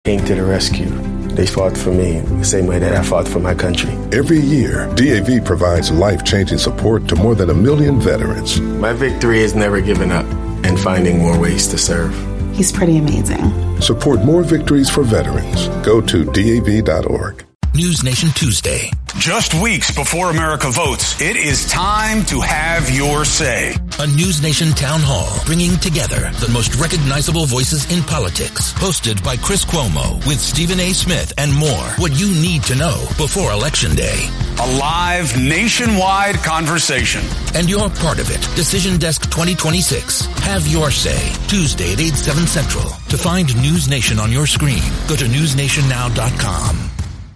came to the rescue. They fought for me the same way that I fought for my country. Every year, DAV provides life-changing support to more than 1 million veterans. My victory is never giving up and finding more ways to serve. He's pretty amazing. Support more victories for veterans. Go to DAV.org. News Nation Tuesday. Just weeks before America votes, it is time to have your say. A News Nation town hall bringing together the most recognizable voices in politics. Hosted by Chris Cuomo with Stephen A. Smith and more. What you need to know before Election Day. A live nationwide conversation. And you're part of it. Decision Desk 2026. Have your say. Tuesday at 8/7 Central. To find News Nation on your screen, go to newsnationnow.com.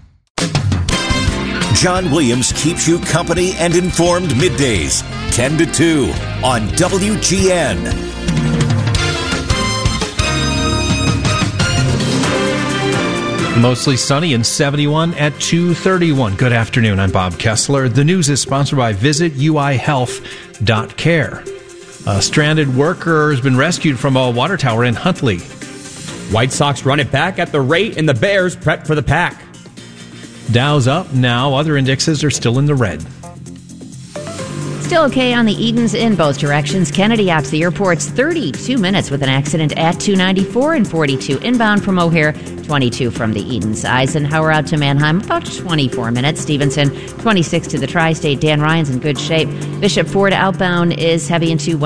John Williams keeps you company and informed middays, 10 to 2 on WGN. Mostly sunny and 71 at 2:31. Good afternoon. I'm Bob Kessler. The news is sponsored by VisitUIHealth.care. A stranded worker has been rescued from a water tower in Huntley. White Sox run it back at the rate, and the Bears prep for the pack. Dow's up now. Other indexes are still in the red. Still okay on the Edens in both directions. Kennedy Apps, the airport's 32 minutes with an accident at 294 and 42 inbound from O'Hare, 22 from the Edens. Eisenhower out to Mannheim, about 24 minutes. Stevenson, 26 to the Tri-State. Dan Ryan's in good shape. Bishop Ford outbound is heavy into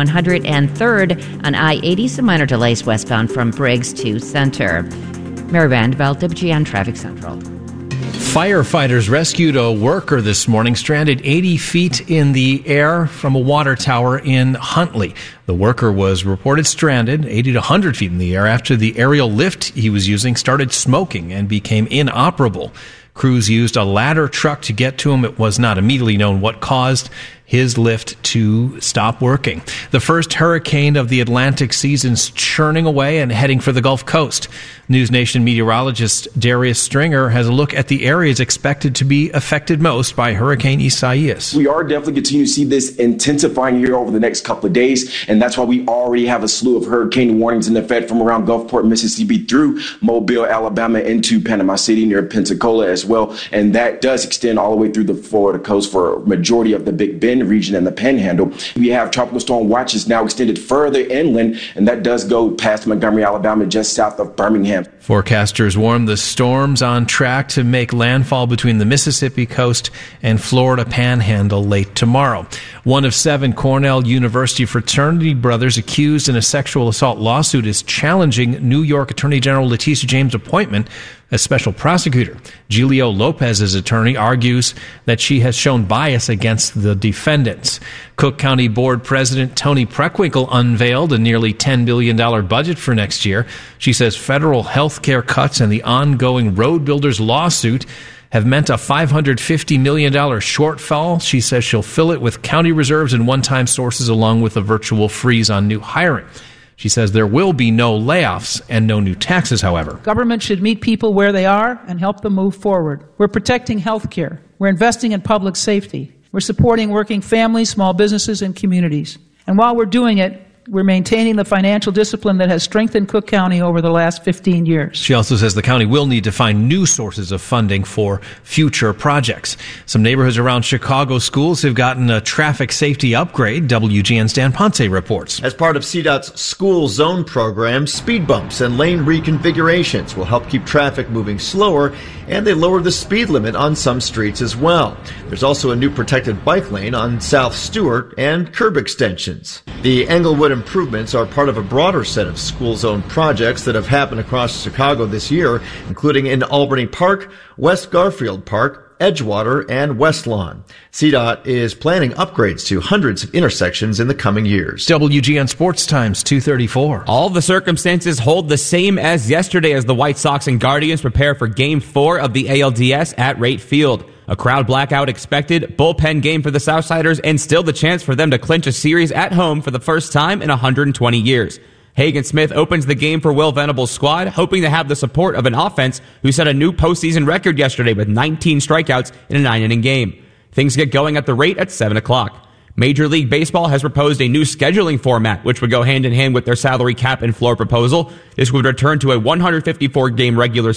103rd on I-80. Some minor delays westbound from Briggs to Center. Mary Vanderbilt, WGN Traffic Central. Firefighters rescued a worker this morning stranded 80 feet in the air from a water tower in Huntley. The worker was reported stranded 80 to 100 feet in the air after the aerial lift he was using started smoking and became inoperable. Crews used a ladder truck to get to him. It was not immediately known what caused his lift to stop working. The first hurricane of the Atlantic season's churning away and heading for the Gulf Coast. News Nation meteorologist Darius Stringer has a look at the areas expected to be affected most by Hurricane Isaias. We are definitely continuing to see this intensifying here over the next couple of days, and that's why we already have a slew of hurricane warnings in effect from around Gulfport, Mississippi through Mobile, Alabama into Panama City near Pensacola as well, and that does extend all the way through the Florida coast for a majority of the Big Bend region and the Panhandle. We have tropical storm watches now extended further inland, and that does go past Montgomery, Alabama, just south of Birmingham. Forecasters warn the storm's on track to make landfall between the Mississippi coast and Florida Panhandle late tomorrow. One of 7 Cornell University fraternity brothers accused in a sexual assault lawsuit is challenging New York Attorney General Letitia James' appointment as special prosecutor. Giulio Lopez's attorney argues that she has shown bias against the defendants. Cook County Board President Toni Preckwinkle unveiled a nearly $10 billion budget for next year. She says federal health care cuts and the ongoing road builders lawsuit have meant a $550 million shortfall. She says she'll fill it with county reserves and one-time sources along with a virtual freeze on new hiring. She says there will be no layoffs and no new taxes, however. Government should meet people where they are and help them move forward. We're protecting health care. We're investing in public safety. We're supporting working families, small businesses, and communities. And while we're doing it, we're maintaining the financial discipline that has strengthened Cook County over the last 15 years. She also says the county will need to find new sources of funding for future projects. Some neighborhoods around Chicago schools have gotten a traffic safety upgrade. WGN's Dan Ponce reports. As part of CDOT's school zone program, speed bumps and lane reconfigurations will help keep traffic moving slower, and they lower the speed limit on some streets as well. There's also a new protected bike lane on South Stewart and curb extensions. The Englewood improvements are part of a broader set of school zone projects that have happened across Chicago this year, including in Albany Park, West Garfield Park, Edgewater, and West Lawn. CDOT is planning upgrades to hundreds of intersections in the coming years. WGN Sports Times 2:34. All the circumstances hold the same as yesterday as the White Sox and Guardians prepare for Game 4 of the ALDS at Rate Field. A crowd blackout expected, bullpen game for the Southsiders, and still the chance for them to clinch a series at home for the first time in 120 years. Hagen Smith opens the game for Will Venable's squad, hoping to have the support of an offense who set a new postseason record yesterday with 19 strikeouts in a 9-inning game. Things get going at the Rate at 7 o'clock. Major League Baseball has proposed a new scheduling format, which would go hand in hand with their salary cap and floor proposal. This would return to a 154-game regular